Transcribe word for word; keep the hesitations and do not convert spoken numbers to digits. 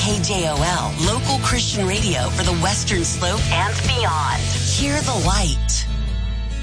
K J O L, local Christian radio for the Western Slope and beyond. Hear the light.